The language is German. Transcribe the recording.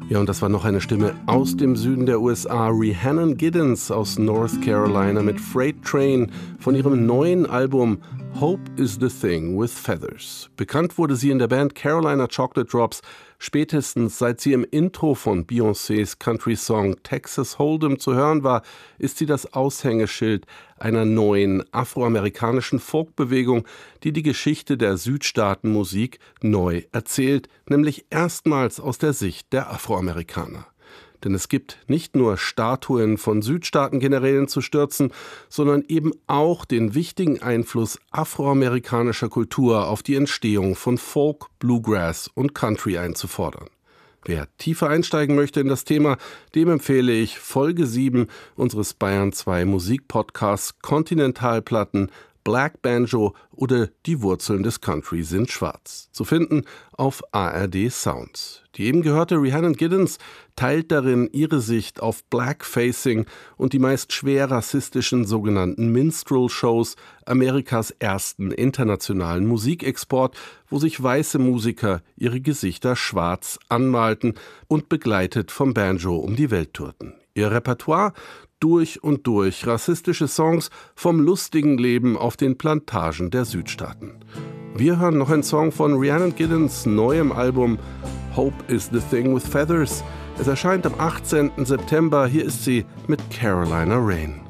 Ja, und das war noch eine Stimme aus dem Süden der USA, Rhiannon Giddens aus North Carolina mit Freight Train von ihrem neuen Album Hope is the Thing with Feathers. Bekannt wurde sie in der Band Carolina Chocolate Drops, spätestens seit sie im Intro von Beyoncés Country-Song Texas Hold'em zu hören war, ist sie das Aushängeschild einer neuen afroamerikanischen Folkbewegung, die die Geschichte der Südstaatenmusik neu erzählt, nämlich erstmals aus der Sicht der Afroamerikaner. Denn es gibt nicht nur Statuen von Südstaatengenerälen zu stürzen, sondern eben auch den wichtigen Einfluss afroamerikanischer Kultur auf die Entstehung von Folk, Bluegrass und Country einzufordern. Wer tiefer einsteigen möchte in das Thema, dem empfehle ich Folge 7 unseres Bayern 2 Musikpodcasts Kontinentalplatten, Black Banjo oder Die Wurzeln des Country sind schwarz. Zu finden auf ARD Sounds. Die eben gehörte Rhiannon Giddens teilt darin ihre Sicht auf Blackfacing und die meist schwer rassistischen sogenannten Minstrel-Shows, Amerikas ersten internationalen Musikexport, wo sich weiße Musiker ihre Gesichter schwarz anmalten und begleitet vom Banjo um die Welt tourten. Ihr Repertoire? Durch und durch rassistische Songs vom lustigen Leben auf den Plantagen der Südstaaten. Wir hören noch einen Song von Rhiannon Giddens neuem Album Hope is the Thing with Feathers. Es erscheint am 18. September. Hier ist sie mit Carolina Rain.